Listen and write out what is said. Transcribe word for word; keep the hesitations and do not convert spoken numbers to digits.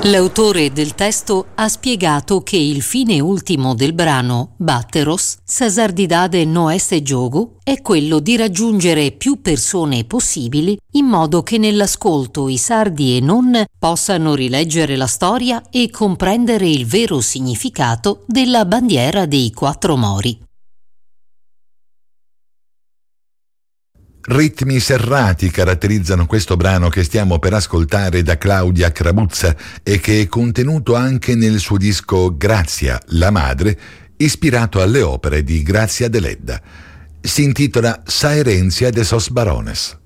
L'autore del testo ha spiegato che il fine ultimo del brano Batteros, Sasardidade no esse giogu, è quello di raggiungere più persone possibili in modo che nell'ascolto i sardi e non possano rileggere la storia e comprendere il vero significato della bandiera dei quattro mori. Ritmi serrati caratterizzano questo brano che stiamo per ascoltare da Claudia Crabuzza e che è contenuto anche nel suo disco Grazia, la madre, ispirato alle opere di Grazia Deledda. Si intitola Saerencia de sos Barones.